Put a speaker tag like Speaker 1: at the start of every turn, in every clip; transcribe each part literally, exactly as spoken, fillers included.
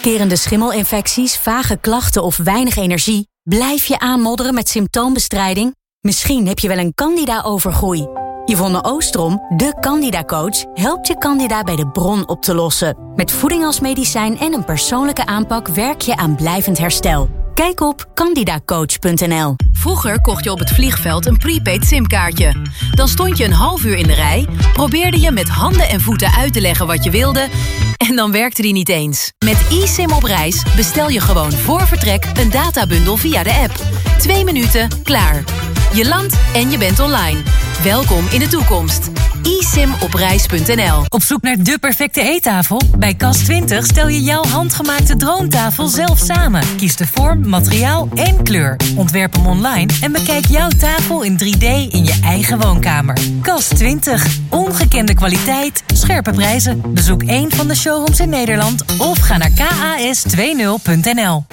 Speaker 1: Terugkerende schimmelinfecties, vage klachten of weinig energie? Blijf je aanmodderen met symptoombestrijding? Misschien heb je wel een candida-overgroei. Yvonne Oostrom, de Candida-coach, helpt je candida bij de bron op te lossen. Met voeding als medicijn en een persoonlijke aanpak werk je aan blijvend herstel. Kijk op candida coach punt n l.
Speaker 2: Vroeger kocht je op het vliegveld een prepaid simkaartje. Dan stond je een half uur in de rij, probeerde je met handen en voeten uit te leggen wat je wilde, en dan werkte die niet eens. Met eSIM op reis bestel je gewoon voor vertrek een databundel via de app. Twee minuten, klaar. Je landt en je bent online. Welkom in de toekomst. e sim op reis punt n l.
Speaker 3: Op zoek naar de perfecte eettafel? Bij Kas twintig stel je jouw handgemaakte droomtafel zelf samen. Kies de vorm, materiaal en kleur. Ontwerp hem online en bekijk jouw tafel in drie D in je eigen woonkamer. Kas twintig. Ongekende kwaliteit, scherpe prijzen. Bezoek een van de showrooms in Nederland of ga naar k a s twintig punt n l.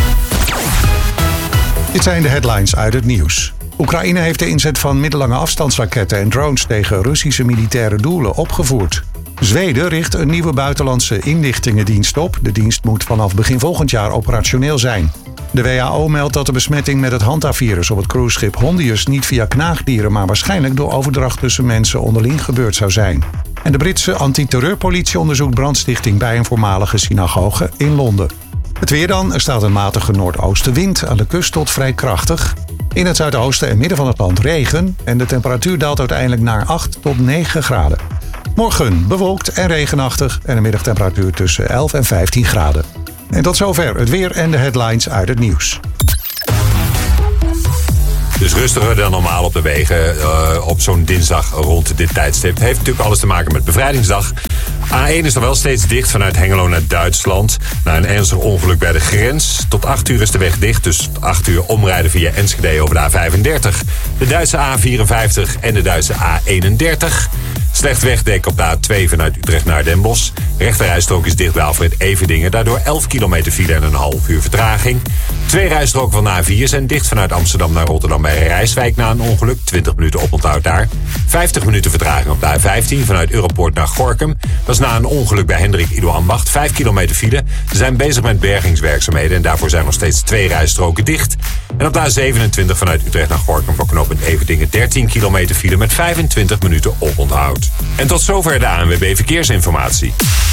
Speaker 4: Dit zijn de headlines uit het nieuws. Oekraïne heeft de inzet van middellange afstandsraketten en drones tegen Russische militaire doelen opgevoerd. Zweden richt een nieuwe buitenlandse inlichtingendienst op. De dienst moet vanaf begin volgend jaar operationeel zijn. De W H O meldt dat de besmetting met het Hantavirus op het cruiseschip Hondius niet via knaagdieren, maar waarschijnlijk door overdracht tussen mensen onderling gebeurd zou zijn. En de Britse antiterreurpolitie onderzoekt brandstichting bij een voormalige synagoge in Londen. Het weer dan. Er staat een matige noordoostenwind, aan de kust tot vrij krachtig. In het zuidoosten en midden van het land regen en de temperatuur daalt uiteindelijk naar acht tot negen graden. Morgen bewolkt en regenachtig en een middagtemperatuur tussen elf en vijftien graden. En tot zover het weer en de headlines uit het nieuws.
Speaker 5: Dus rustiger dan normaal op de wegen uh, op zo'n dinsdag rond dit tijdstip. Heeft natuurlijk alles te maken met Bevrijdingsdag. A één is er wel steeds dicht vanuit Hengelo naar Duitsland. Na een ernstig ongeluk bij de grens. Tot acht uur is de weg dicht, dus acht uur omrijden via Enschede over de A vijfendertig. De Duitse A vierenvijftig en de Duitse A eenendertig. Slecht wegdek op de A twee vanuit Utrecht naar Den Bosch. Rechterrijstrook is dicht bij Alfred Everdingen. Daardoor elf kilometer file en een half uur vertraging. Twee rijstroken van de A vier zijn dicht vanuit Amsterdam naar Rotterdam bij Rijswijk na een ongeluk. twintig minuten oponthoud daar. vijftig minuten vertraging op de A vijftien vanuit Europoort naar Gorinchem. Dat is na een ongeluk bij Hendrik Ido Ambacht. vijf kilometer file. Ze zijn bezig met bergingswerkzaamheden en daarvoor zijn nog steeds twee rijstroken dicht. En op de A zevenentwintig vanuit Utrecht naar Gorinchem voor knooppunt Everdingen dertien kilometer file met vijfentwintig minuten oponthoud. En tot zover de A N W B Verkeersinformatie.